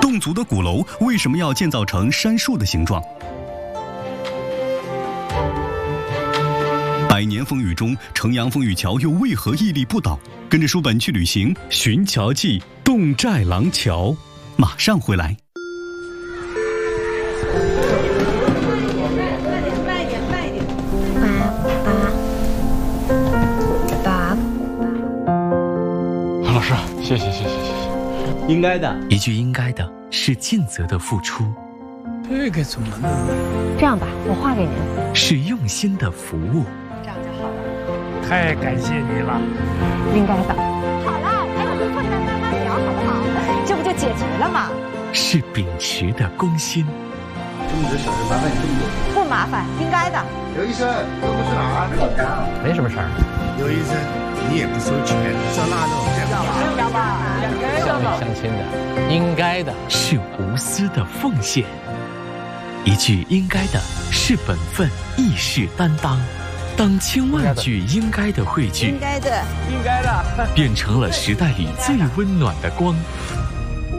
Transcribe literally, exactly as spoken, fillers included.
侗族的鼓楼为什么要建造成杉树的形状？百年风雨中，城阳风雨桥又为何屹立不倒？跟着书本去旅行，寻桥记侗寨廊桥，马上回来。 慢一点，慢一点， 爸爸， 韩老师，谢谢谢谢谢谢。 应该的， 一句应该的是尽责的付出， 这个怎么弄？ 这样吧，我画给您。 是用心的服务。 这样就好了。 太感谢你了。 应该的。 好了，还有你坐下来慢慢聊，好不好？这不就解决了吗？ 是秉持的公心。 这么多小事麻烦你这么多。 不麻烦，应该的。 刘医生，这不是哪儿？ 没什么事儿。 刘医生，你也不收钱，烧腊肉这样。 要吧，两个人相亲相亲的，应该的。 是无私的奉献。一句应该的是本分，亦是担当。当千万句应该的汇聚， 应该的， 应该的， 变成了时代里最温暖的光。